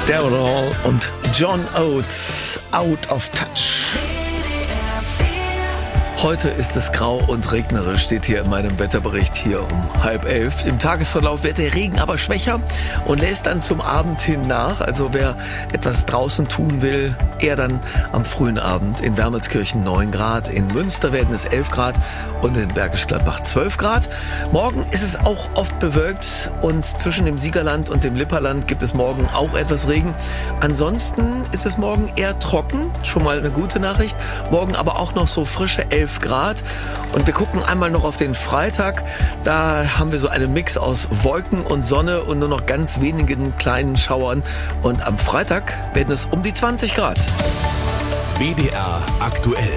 Daryl Hall und John Oates, Out of Touch. Heute ist es grau und regnerisch, steht hier in meinem Wetterbericht hier um 10:30. Im Tagesverlauf wird der Regen aber schwächer und lässt dann zum Abend hin nach. Also wer etwas draußen tun will, eher dann am frühen Abend. In Wermelskirchen 9 Grad, in Münster werden es 11 Grad und in Bergisch Gladbach 12 Grad. Morgen ist es auch oft bewölkt und zwischen dem Siegerland und dem Lipperland gibt es morgen auch etwas Regen. Ansonsten ist es morgen eher trocken, schon mal eine gute Nachricht. Morgen aber auch noch so frische 11 Grad. Und wir gucken einmal noch auf den Freitag. Da haben wir so einen Mix aus Wolken und Sonne und nur noch ganz wenigen kleinen Schauern. Und am Freitag werden es um die 20 Grad. WDR aktuell.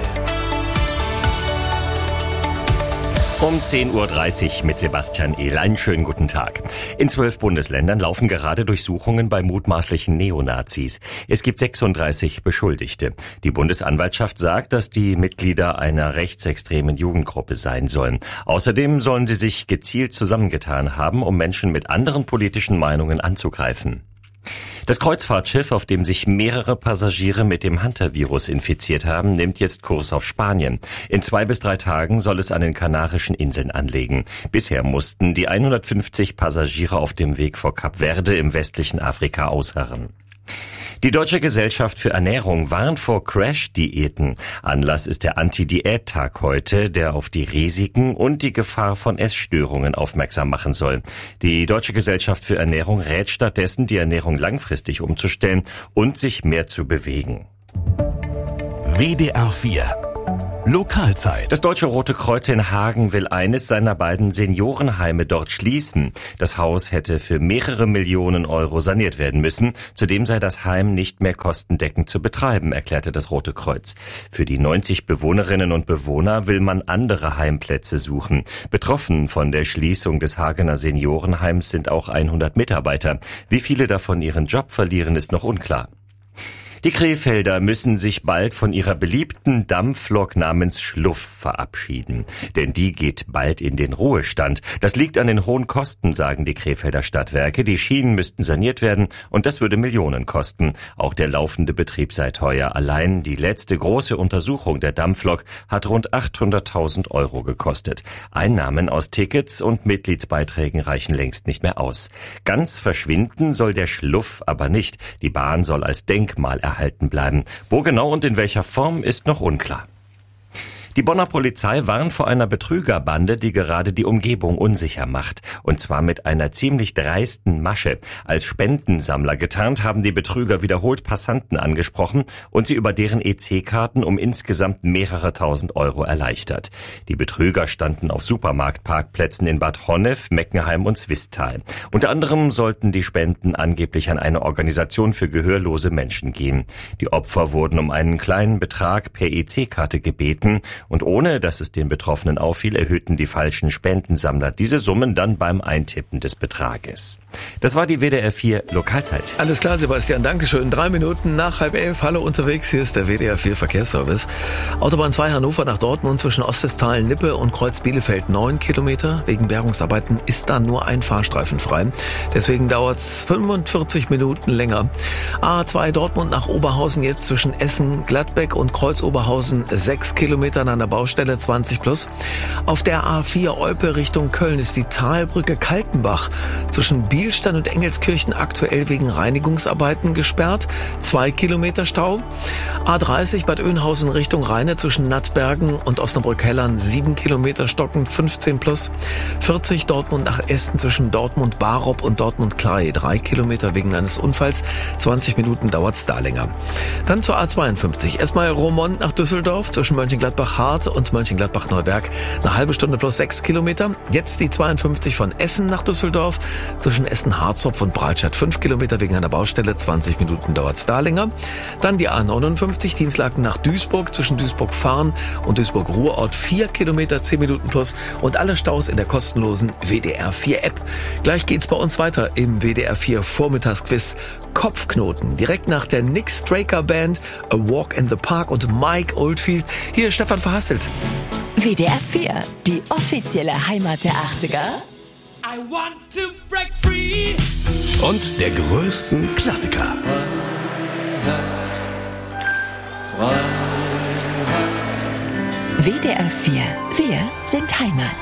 Um 10:30 Uhr mit Sebastian Ehl. Einen schönen guten Tag. In 12 Bundesländern laufen gerade Durchsuchungen bei mutmaßlichen Neonazis. Es gibt 36 Beschuldigte. Die Bundesanwaltschaft sagt, dass die Mitglieder einer rechtsextremen Jugendgruppe sein sollen. Außerdem sollen sie sich gezielt zusammengetan haben, um Menschen mit anderen politischen Meinungen anzugreifen. Das Kreuzfahrtschiff, auf dem sich mehrere Passagiere mit dem Hunter-Virus infiziert haben, nimmt jetzt Kurs auf Spanien. In 2 bis 3 Tagen soll es an den Kanarischen Inseln anlegen. Bisher mussten die 150 Passagiere auf dem Weg vor Kap Verde im westlichen Afrika ausharren. Die Deutsche Gesellschaft für Ernährung warnt vor Crash-Diäten. Anlass ist der Anti-Diät-Tag heute, der auf die Risiken und die Gefahr von Essstörungen aufmerksam machen soll. Die Deutsche Gesellschaft für Ernährung rät stattdessen, die Ernährung langfristig umzustellen und sich mehr zu bewegen. WDR 4 Lokalzeit. Das Deutsche Rote Kreuz in Hagen will eines seiner beiden Seniorenheime dort schließen. Das Haus hätte für mehrere Millionen Euro saniert werden müssen. Zudem sei das Heim nicht mehr kostendeckend zu betreiben, erklärte das Rote Kreuz. Für die 90 Bewohnerinnen und Bewohner will man andere Heimplätze suchen. Betroffen von der Schließung des Hagener Seniorenheims sind auch 100 Mitarbeiter. Wie viele davon ihren Job verlieren, ist noch unklar. Die Krefelder müssen sich bald von ihrer beliebten Dampflok namens Schluff verabschieden. Denn die geht bald in den Ruhestand. Das liegt an den hohen Kosten, sagen die Krefelder Stadtwerke. Die Schienen müssten saniert werden und das würde Millionen kosten. Auch der laufende Betrieb sei teuer. Allein die letzte große Untersuchung der Dampflok hat rund 800.000 Euro gekostet. Einnahmen aus Tickets und Mitgliedsbeiträgen reichen längst nicht mehr aus. Ganz verschwinden soll der Schluff aber nicht. Die Bahn soll als Denkmal erhalten bleiben. Wo genau und in welcher Form ist noch unklar. Die Bonner Polizei warnt vor einer Betrügerbande, die gerade die Umgebung unsicher macht. Und zwar mit einer ziemlich dreisten Masche. Als Spendensammler getarnt haben die Betrüger wiederholt Passanten angesprochen und sie über deren EC-Karten um insgesamt mehrere tausend Euro erleichtert. Die Betrüger standen auf Supermarktparkplätzen in Bad Honnef, Meckenheim und Swisttal. Unter anderem sollten die Spenden angeblich an eine Organisation für gehörlose Menschen gehen. Die Opfer wurden um einen kleinen Betrag per EC-Karte gebeten. Und ohne, dass es den Betroffenen auffiel, erhöhten die falschen Spendensammler diese Summen dann beim Eintippen des Betrages. Das war die WDR 4 Lokalzeit. Alles klar, Sebastian, dankeschön. 3 Minuten nach 10:30. Hallo unterwegs, hier ist der WDR 4 Verkehrsservice. Autobahn 2 Hannover nach Dortmund zwischen Ostwestfalen-Lippe und Kreuz Bielefeld 9 Kilometer. Wegen Bergungsarbeiten ist da nur ein Fahrstreifen frei. Deswegen dauert es 45 Minuten länger. A2 Dortmund nach Oberhausen jetzt zwischen Essen, Gladbeck und Kreuz Oberhausen 6 Kilometer an der Baustelle 20 plus. Auf der A4 Olpe Richtung Köln ist die Talbrücke Kaltenbach zwischen Bielstein und Engelskirchen aktuell wegen Reinigungsarbeiten gesperrt. 2 Kilometer Stau. A30 Bad Oeynhausen Richtung Rheine zwischen Nattbergen und Osnabrück-Hellern 7 Kilometer stocken, 15 plus. 40 Dortmund nach Essen zwischen Dortmund-Barop und Dortmund-Klei 3 Kilometer wegen eines Unfalls. 20 Minuten dauert's da länger. Dann zur A52. Erstmal Roermond nach Düsseldorf zwischen Mönchengladbach-Hart und Mönchengladbach-Neuwerk. Eine halbe Stunde plus 6 Kilometer. Jetzt die 52 von Essen nach Düsseldorf. Zwischen Essen-Harzopf und Breitscheid 5 Kilometer wegen einer Baustelle. 20 Minuten dauert's da länger. Dann die A59 Dienstlaken nach Duisburg zwischen Duisburg-Farn und Duisburg-Ruhrort 4 Kilometer, 10 Minuten plus. Und alle Staus in der kostenlosen WDR 4 App. Gleich geht's bei uns weiter im WDR 4 Vormittagsquiz. Kopfknoten. Direkt nach der Nick Straker Band, A Walk in the Park und Mike Oldfield. Hier ist Stefan Verhasselt. WDR 4, die offizielle Heimat der 80er. Und der größten Klassiker. WDR 4. Wir sind Heimat.